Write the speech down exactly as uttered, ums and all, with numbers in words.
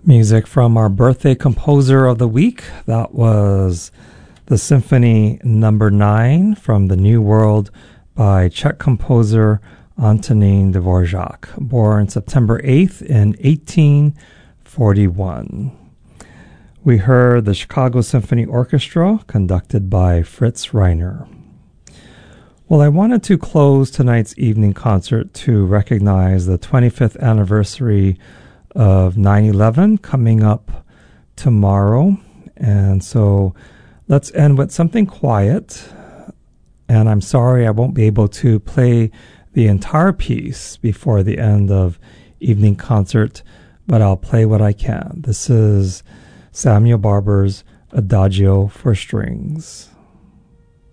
Music from our birthday composer of the week. That was the Symphony Number Nine from the New World by Czech composer Antonín Dvořák, born September eighth in eighteen forty-one. We heard the Chicago Symphony Orchestra, conducted by Fritz Reiner. Well, I wanted to close tonight's evening concert to recognize the twenty-fifth anniversary of nine eleven coming up tomorrow. And so let's end with something quiet. And I'm sorry I won't be able to play the entire piece before the end of evening concert, but I'll play what I can. This is Samuel Barber's Adagio for Strings.